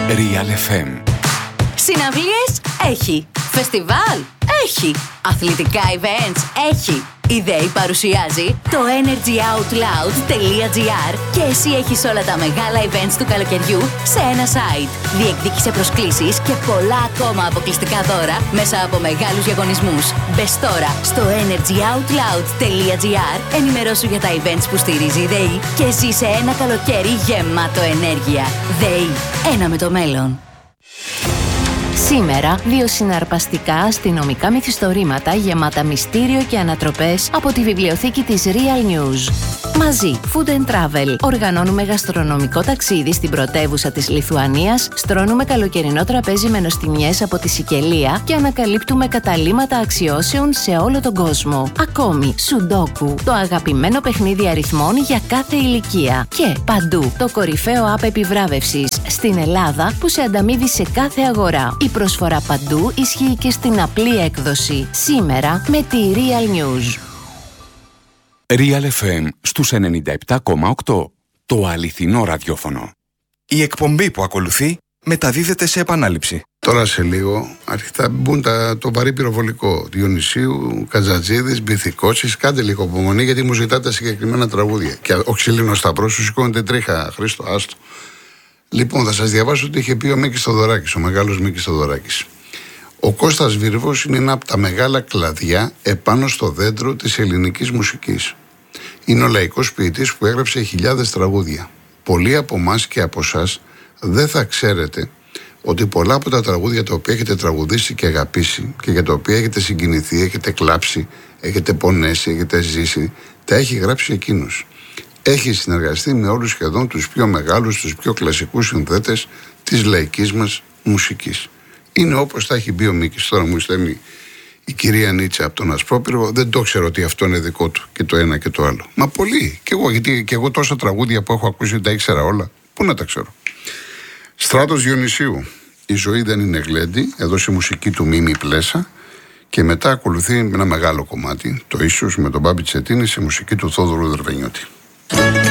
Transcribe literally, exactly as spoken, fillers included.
Real εφ εμ. Συναυλίες έχει. Φεστιβάλ έχει. Αθλητικά events έχει. Η ΔΕΗ παρουσιάζει το energyoutloud.gr και εσύ έχεις όλα τα μεγάλα events του καλοκαιριού σε ένα site. Διεκδίκησε προσκλήσεις και πολλά ακόμα αποκλειστικά δώρα μέσα από μεγάλους διαγωνισμούς. Μπες τώρα στο energyoutloud.gr, ενημερώσου για τα events που στηρίζει η ΔΕΗ και ζήσε ένα καλοκαίρι γεμάτο ενέργεια. ΔΕΗ, ένα με το μέλλον. Σήμερα, δύο συναρπαστικά αστυνομικά μυθιστορήματα γεμάτα μυστήριο και ανατροπές από τη βιβλιοθήκη της Real News. Μαζί, Food and Travel. Οργανώνουμε γαστρονομικό ταξίδι στην πρωτεύουσα της Λιθουανίας, στρώνουμε καλοκαιρινό τραπέζι με νοστιμιές από τη Σικελία και ανακαλύπτουμε καταλύματα αξιώσεων σε όλο τον κόσμο. Ακόμη, Σουντόκου, το αγαπημένο παιχνίδι αριθμών για κάθε ηλικία. Και παντού, το κορυφαίο app επιβράβευσης στην Ελλάδα που σε ανταμείβει σε κάθε αγορά. Η προσφορά παντού ισχύει και στην απλή έκδοση. Σήμερα με τη Real News. Real εφ εμ στους ενενήντα επτά κόμμα οκτώ. Το αληθινό ραδιόφωνο. Η εκπομπή που ακολουθεί μεταδίδεται σε επανάληψη. Τώρα σε λίγο αρχικά μπουν τα, το βαρύ πυροβολικό. Διονυσίου, Κατζατζίδης, Μπιθικότσης. Κάντε λίγο απομονή γιατί μου ζητάτε συγκεκριμένα τραγούδια. Και ο Ξυλίνος Σταυρός σου σηκώνεται τρίχα. Χρήστο, άστο. Λοιπόν, θα σας διαβάσω ότι είχε πει ο Μίκης Θοδωράκης, ο μεγάλος Μίκης Θοδωράκης. Ο Κώστας Βίρβος είναι ένα από τα μεγάλα κλαδιά επάνω στο δέντρο της ελληνικής μουσικής. Είναι ο λαϊκός ποιητής που έγραψε χιλιάδες τραγούδια. Πολλοί από εμάς και από εσάς δεν θα ξέρετε ότι πολλά από τα τραγούδια τα οποία έχετε τραγουδήσει και αγαπήσει και για τα οποία έχετε συγκινηθεί, έχετε κλάψει, έχετε πονέσει, έχετε ζήσει, τα έχει γράψει εκείνος. Έχει συνεργαστεί με όλους σχεδόν τους πιο μεγάλους, τους πιο κλασικούς συνθέτες της λαϊκής μας μουσικής. Είναι όπως τα έχει πει ο Μίκης. Τώρα μου στέλνει η κυρία Νίτσα από τον Ασπρόπυργο, δεν το ξέρω ότι αυτό είναι δικό του και το ένα και το άλλο. Μα πολύ. Και εγώ, γιατί και εγώ τόσα τραγούδια που έχω ακούσει τα ήξερα όλα. Πού να τα ξέρω. Στράτος Διονυσίου. Η ζωή δεν είναι γλέντι. Εδώ σε μουσική του Μίμη Πλέσα. Και μετά ακολουθεί ένα μεγάλο κομμάτι, το ίσως με τον Μπάμπη Τσετίνη σε μουσική του Θόδωρου Δερβενιώτη.